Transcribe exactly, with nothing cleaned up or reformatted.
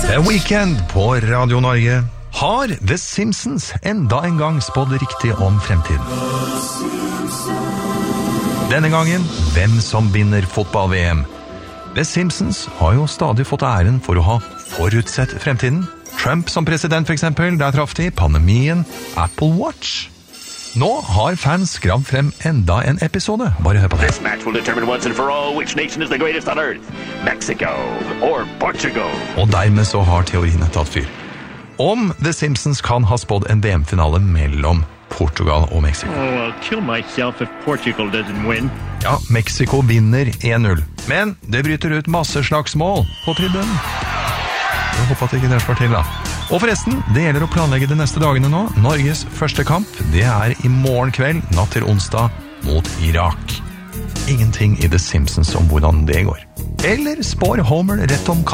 The Weekend på Radio Norge. Har The Simpsons enda en gang spådd riktig om fremtiden? Denne gangen, hvem som vinner fotball-V M? The Simpsons har jo stadig fått æren for å ha forutsett fremtiden. Trump som president for eksempel, der traff de, pandemien, Apple Watch. Nå har fans gravd frem enda en episode. Bare hør på det. This match will determine once and for all which nation is the greatest on earth. Mexico or Portugal. Og dermed så har teoriene tatt fyr. Om The Simpsons kan ha spådd en V M-finale mellom Portugal og Mexico. Oh, I'll kill myself if Portugal doesn't win. Ja, Mexico vinner en null. Men det bryter ut masse slagsmål på tribunen. Jeg håper at det ikke det slår til da. Og forresten, det gjelder å planlegge de neste dagene nå. Norges første kamp, det er i morgen kveld, natt til onsdag, mot Irak. Ingenting i The Simpsons om hvordan det går. Eller spår Homer rett om kamp.